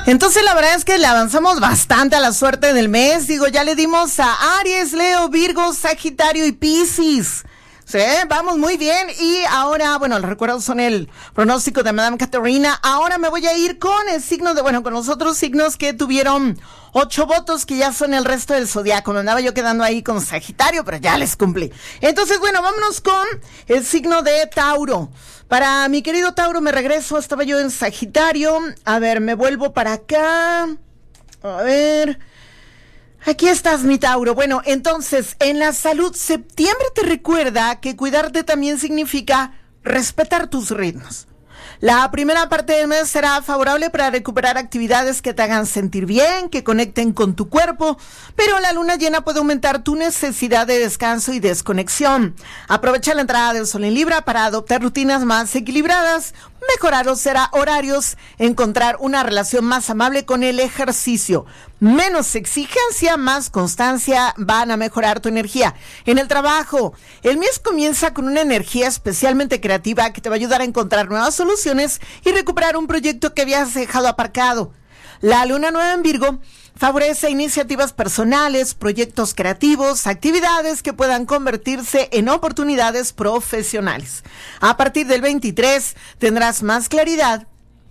Entonces la verdad es que le avanzamos bastante a la suerte del mes. Digo, ya le dimos a Aries, Leo, Virgo, Sagitario y Piscis. Sí, vamos muy bien. Y ahora, bueno, los recuerdos son el pronóstico de Madame Caterina. Ahora me voy a ir con el signo de, bueno, con los otros signos que tuvieron 8 votos, que ya son el resto del zodiaco. Me andaba yo quedando ahí con Sagitario, pero ya les cumplí. Entonces, bueno, vámonos con el signo de Tauro. Para mi querido Tauro, me regreso, estaba yo en Sagitario. A ver, me vuelvo para acá. A ver, aquí estás, mi Tauro. Bueno, entonces, en la salud, septiembre te recuerda que cuidarte también significa respetar tus ritmos. La primera parte del mes será favorable para recuperar actividades que te hagan sentir bien, que conecten con tu cuerpo, pero la luna llena puede aumentar tu necesidad de descanso y desconexión. Aprovecha la entrada del sol en Libra para adoptar rutinas más equilibradas, mejorar los horarios, encontrar una relación más amable con el ejercicio. Menos exigencia, más constancia van a mejorar tu energía. En el trabajo, el mes comienza con una energía especialmente creativa que te va a ayudar a encontrar nuevas soluciones y recuperar un proyecto que habías dejado aparcado. La luna nueva en Virgo favorece iniciativas personales, proyectos creativos, actividades que puedan convertirse en oportunidades profesionales. A partir del 23 tendrás más claridad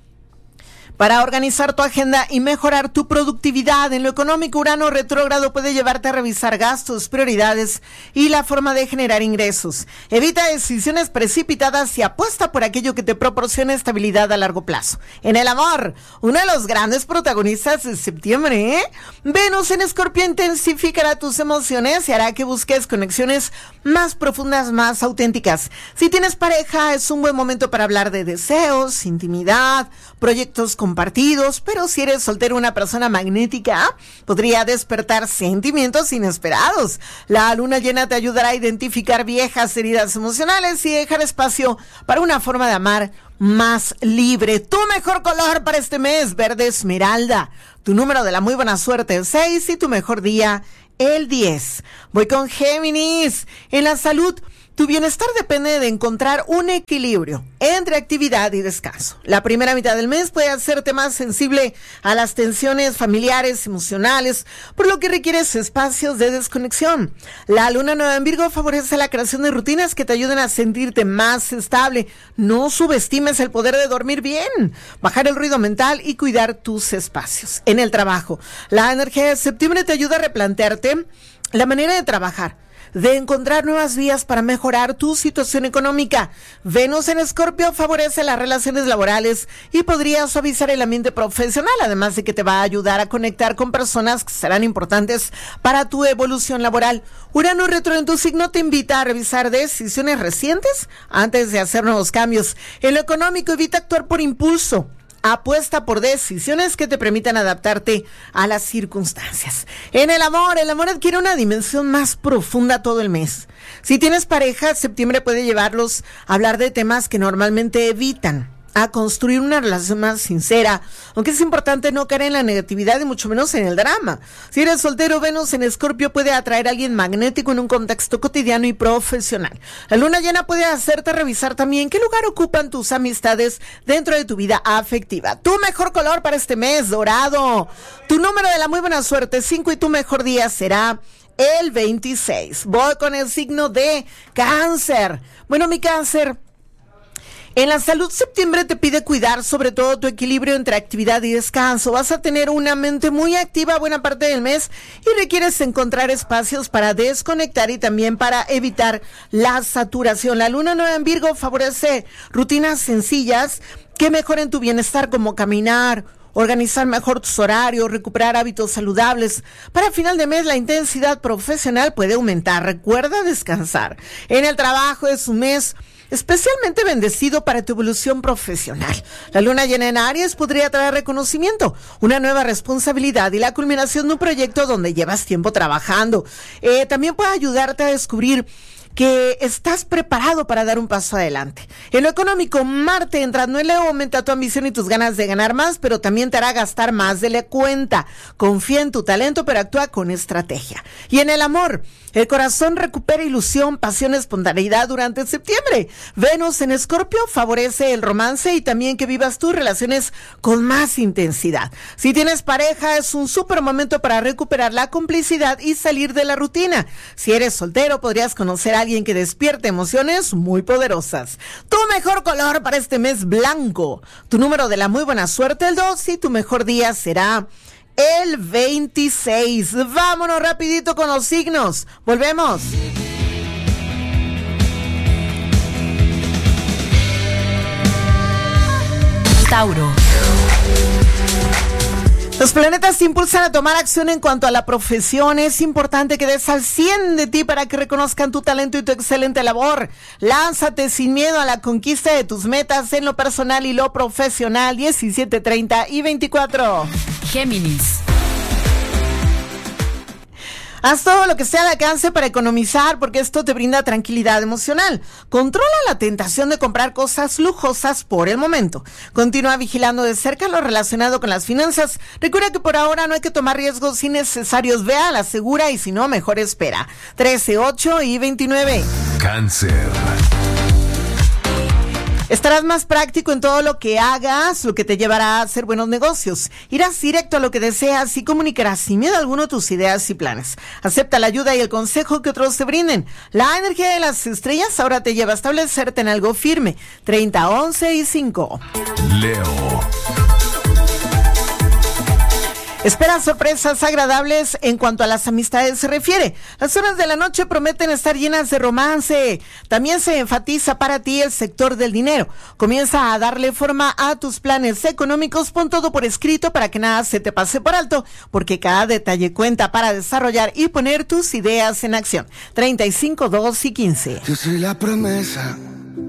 para organizar tu agenda y mejorar tu productividad. En lo económico, Urano retrógrado puede llevarte a revisar gastos, prioridades y la forma de generar ingresos. Evita decisiones precipitadas y apuesta por aquello que te proporcione estabilidad a largo plazo. En el amor, uno de los grandes protagonistas de septiembre, Venus en Escorpio intensificará tus emociones y hará que busques conexiones más profundas, más auténticas. Si tienes pareja, es un buen momento para hablar de deseos, intimidad, proyectos compartidos, pero si eres soltero, una persona magnética podría despertar sentimientos inesperados. La luna llena te ayudará a identificar viejas heridas emocionales y dejar espacio para una forma de amar más libre. Tu mejor color para este mes, verde esmeralda. Tu número de la muy buena suerte, el 6, y tu mejor día, el 10. Voy con Géminis. En la salud, tu bienestar depende de encontrar un equilibrio entre actividad y descanso. La primera mitad del mes puede hacerte más sensible a las tensiones familiares, emocionales, por lo que requieres espacios de desconexión. La luna nueva en Virgo favorece la creación de rutinas que te ayuden a sentirte más estable. No subestimes el poder de dormir bien, bajar el ruido mental y cuidar tus espacios. En el trabajo, la energía de septiembre te ayuda a replantearte la manera de trabajar, de encontrar nuevas vías para mejorar tu situación económica. Venus en Escorpio favorece las relaciones laborales y podría suavizar el ambiente profesional, además de que te va a ayudar a conectar con personas que serán importantes para tu evolución laboral. Urano retro en tu signo te invita a revisar decisiones recientes antes de hacer nuevos cambios. En lo económico, evita actuar por impulso. Apuesta por decisiones que te permitan adaptarte a las circunstancias. En el amor adquiere una dimensión más profunda todo el mes. Si tienes pareja, septiembre puede llevarlos a hablar de temas que normalmente evitan, a construir una relación más sincera, aunque es importante no caer en la negatividad y mucho menos en el drama. Si eres soltero, Venus en Escorpio puede atraer a alguien magnético en un contexto cotidiano y profesional. La luna llena puede hacerte revisar también qué lugar ocupan tus amistades dentro de tu vida afectiva. Tu mejor color para este mes, dorado. Tu número de la muy buena suerte, 5, y tu mejor día será el 26. Voy con el signo de Cáncer. Bueno, mi Cáncer, en la salud, septiembre te pide cuidar sobre todo tu equilibrio entre actividad y descanso. Vas a tener una mente muy activa buena parte del mes y requieres encontrar espacios para desconectar y también para evitar la saturación. La luna nueva en Virgo favorece rutinas sencillas que mejoren tu bienestar, como caminar, organizar mejor tus horarios, recuperar hábitos saludables. Para final de mes, la intensidad profesional puede aumentar. Recuerda descansar. En el trabajo, es un mes especialmente bendecido para tu evolución profesional. La luna llena en Aries podría traer reconocimiento, una nueva responsabilidad y la culminación de un proyecto donde llevas tiempo trabajando. También puede ayudarte a descubrir que estás preparado para dar un paso adelante. En lo económico, Marte entrando en Leo aumenta tu ambición y tus ganas de ganar más, pero también te hará gastar más de la cuenta. Confía en tu talento, pero actúa con estrategia. Y en el amor, el corazón recupera ilusión, pasión, espontaneidad durante septiembre. Venus en Escorpio favorece el romance y también que vivas tus relaciones con más intensidad. Si tienes pareja, es un súper momento para recuperar la complicidad y salir de la rutina. Si eres soltero, podrías conocer a alguien que despierte emociones muy poderosas. Tu mejor color para este mes, blanco. Tu número de la muy buena suerte, el 2, y tu mejor día será el 26. Vámonos rapidito con los signos. Volvemos. Tauro. Los planetas te impulsan a tomar acción en cuanto a la profesión. Es importante que des al 100 de ti para que reconozcan tu talento y tu excelente labor. Lánzate sin miedo a la conquista de tus metas en lo personal y lo profesional. 17, 30 y 24. Géminis. Haz todo lo que sea de alcance para economizar, porque esto te brinda tranquilidad emocional. Controla la tentación de comprar cosas lujosas por el momento. Continúa vigilando de cerca lo relacionado con las finanzas. Recuerda que por ahora no hay que tomar riesgos innecesarios. Ve a la segura y si no, mejor espera. 13, 8 y 29. Cáncer. Estarás más práctico en todo lo que hagas, lo que te llevará a hacer buenos negocios. Irás directo a lo que deseas y comunicarás sin miedo alguno tus ideas y planes. Acepta la ayuda y el consejo que otros te brinden. La energía de las estrellas ahora te lleva a establecerte en algo firme. 30, 11 y 5. Leo. Espera sorpresas agradables en cuanto a las amistades se refiere. Las horas de la noche prometen estar llenas de romance. También se enfatiza para ti el sector del dinero. Comienza a darle forma a tus planes económicos. Pon todo por escrito para que nada se te pase por alto, porque cada detalle cuenta para desarrollar y poner tus ideas en acción. 35, 2 y 15. Yo soy la promesa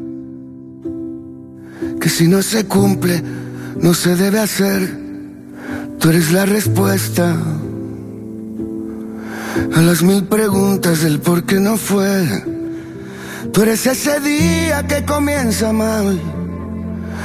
que si no se cumple, no se debe hacer. Tú eres la respuesta a las 1000 preguntas del por qué no fue. Tú eres ese día que comienza mal